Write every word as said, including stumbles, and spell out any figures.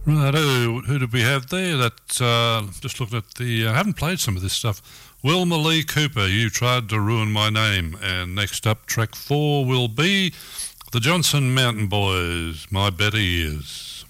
Righto, who did we have there? That uh, just looking at the. Uh, I haven't played some of this stuff. Wilma Lee Cooper, You Tried to Ruin My Name. And next up, track four will be the Johnson Mountain Boys, My Better Years.